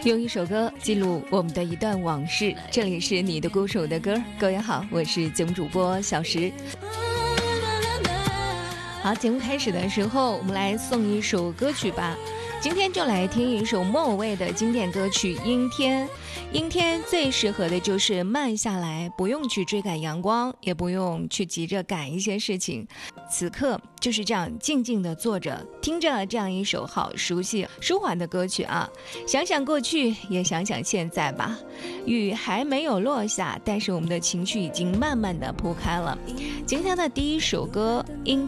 用一首歌记录我们的一段往事，这里是你的歌手的歌。各位好，我是节目主播小石。好，节目开始的时候我们来送一首歌曲吧，今天就来听一首莫文蔚的经典歌曲《阴天》。阴天最适合的就是慢下来，不用去追赶阳光，也不用去急着赶一些事情，此刻就是这样静静地坐着，听着这样一首好熟悉舒缓的歌曲啊。想想过去，也想想现在吧。雨还没有落下，但是我们的情绪已经慢慢地铺开了。今天的第一首歌《阴